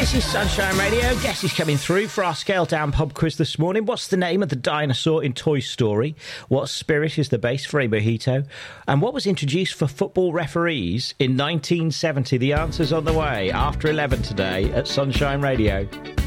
This is Sunshine Radio. Guess is coming through for our scaled down pub quiz this morning. What's the name of the dinosaur in Toy Story? What spirit is the base for a mojito? And what was introduced for football referees in 1970? The answer's on the way after 11 today at Sunshine Radio.